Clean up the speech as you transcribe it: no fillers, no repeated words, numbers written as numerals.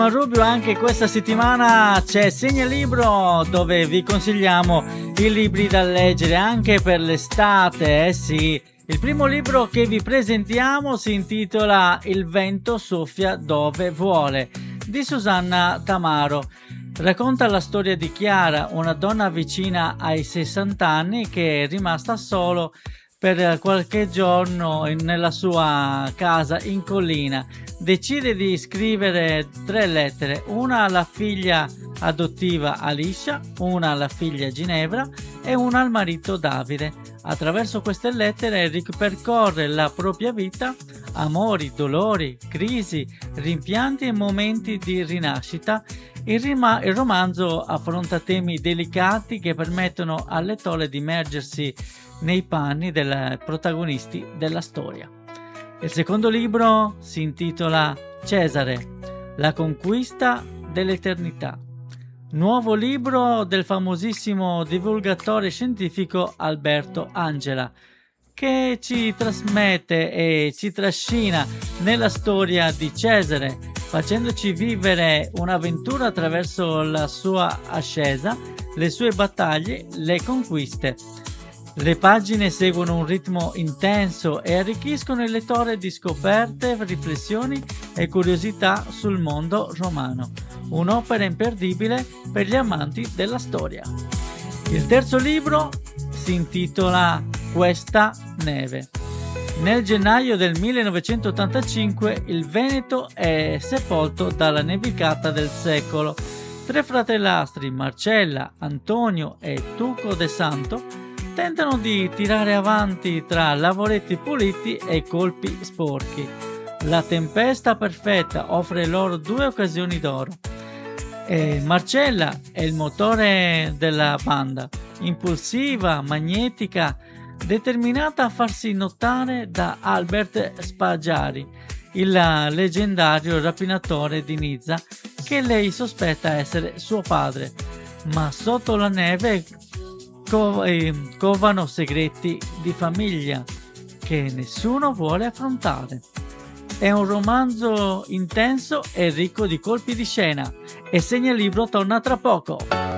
Rubio, anche questa settimana c'è Segnalibro, dove vi consigliamo i libri da leggere anche per l'estate. Sì, il primo libro che vi presentiamo si intitola Il vento soffia dove vuole, di Susanna Tamaro. Racconta la storia di Chiara, una donna vicina ai 60 anni che è rimasta solo per qualche giorno nella sua casa in collina. Decide di scrivere 3 lettere, una alla figlia adottiva Alicia, una alla figlia Ginevra e una al marito Davide. Attraverso queste lettere ripercorre la propria vita, amori, dolori, crisi, rimpianti e momenti di rinascita. Il romanzo affronta temi delicati che permettono al lettore di immergersi nei panni dei protagonisti della storia. Il secondo libro si intitola Cesare, la conquista dell'eternità. Nuovo libro del famosissimo divulgatore scientifico Alberto Angela, che ci trasmette e ci trascina nella storia di Cesare, facendoci vivere un'avventura attraverso la sua ascesa, le sue battaglie, le conquiste. Le pagine seguono un ritmo intenso e arricchiscono il lettore di scoperte, riflessioni e curiosità sul mondo romano. Un'opera imperdibile per gli amanti della storia. Il terzo libro si intitola Questa neve. Nel gennaio del 1985 il Veneto è sepolto dalla nevicata del secolo. 3 fratellastri, Marcella, Antonio e Tuco de Santo, tentano di tirare avanti tra lavoretti puliti e colpi sporchi. La tempesta perfetta offre loro 2 occasioni d'oro. Marcella è il motore della banda, impulsiva, magnetica, determinata a farsi notare da Albert Spaggiari, il leggendario rapinatore di Nizza, che lei sospetta essere suo padre. Ma sotto la neve covano segreti di famiglia che nessuno vuole affrontare. È un romanzo intenso e ricco di colpi di scena, e Segnalibro torna tra poco.